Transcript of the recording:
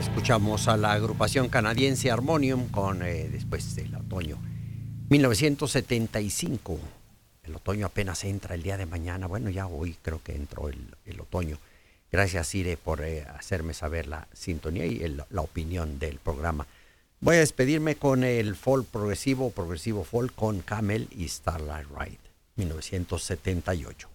Escuchamos a la agrupación canadiense Harmonium con después del otoño 1975. El otoño apenas entra el día de mañana. Bueno, ya hoy creo que entró el otoño. Gracias, Ire, por hacerme saber la sintonía y la opinión del programa. Voy a despedirme con el folk progresivo folk con Camel y Starlight Ride, 1978.